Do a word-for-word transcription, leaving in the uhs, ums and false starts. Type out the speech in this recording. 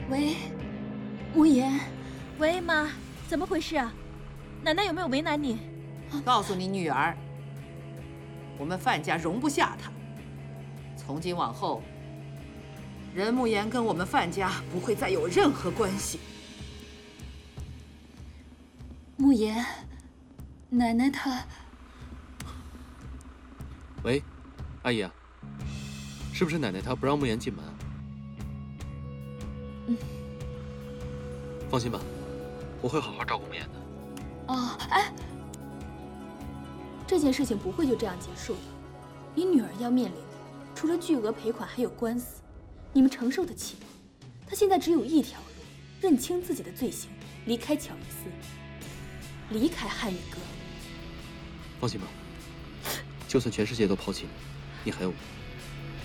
喂，慕言。 喂，妈，怎么回事啊？奶奶有没有为难你？ 告诉你女儿，我们范家容不下她。从今往后，任慕言跟我们范家不会再有任何关系。 慕言，奶奶她…… 喂，阿姨啊，是不是奶奶她不让慕言进门啊？ 嗯， 放心吧，我会好好照顾慕言的。 哦，哎， 这件事情不会就这样结束的。你女儿要面临的，除了巨额赔款，还有官司，你们承受得起吗？她现在只有一条路，认清自己的罪行，离开乔伊斯，离开汉宇哥。 放心吧，就算全世界都抛弃你，你还有我。